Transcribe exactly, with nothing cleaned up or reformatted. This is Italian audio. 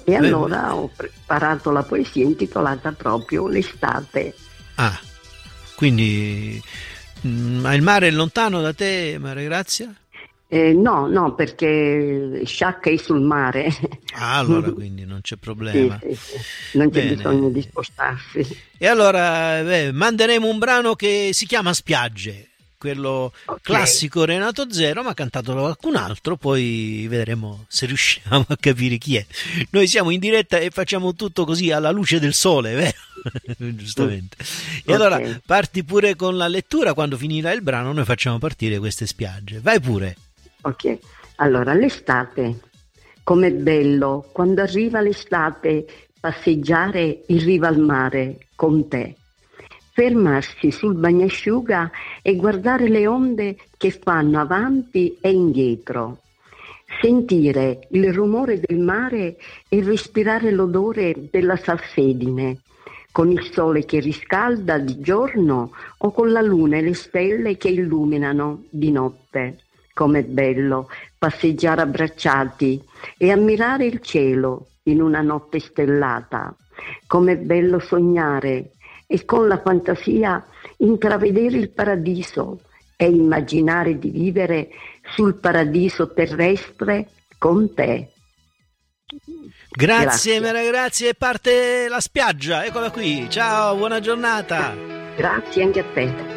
E allora ho preparato la poesia intitolata proprio L'estate. Ah, quindi ma il mare è lontano da te, Maria Grazia? Eh, no, no, perché Sciacca è sul mare. Ah, allora quindi non c'è problema. Sì, sì, sì. Non c'è Bene. bisogno di spostarsi. E allora beh, manderemo un brano che si chiama Spiagge, quello Okay. classico Renato Zero, ma cantato da qualcun altro, poi vedremo se riusciamo a capire chi è. Noi siamo in diretta e facciamo tutto così alla luce del sole, vero? Giustamente. E Ok. allora parti pure con la lettura, quando finirà il brano noi facciamo partire queste spiagge. Vai pure. Ok, allora l'estate, com'è bello quando arriva l'estate passeggiare in riva al mare con te, fermarsi sul bagnasciuga e guardare le onde che fanno avanti e indietro, sentire il rumore del mare e respirare l'odore della salsedine, con il sole che riscalda di giorno o con la luna e le stelle che illuminano di notte. Com'è bello passeggiare abbracciati e ammirare il cielo in una notte stellata. Com'è bello sognare e con la fantasia intravedere il paradiso e immaginare di vivere sul paradiso terrestre con te. Grazie, Grazie. Maria Grazia, e parte la spiaggia, eccola qui. Ciao, buona giornata. Grazie anche a te.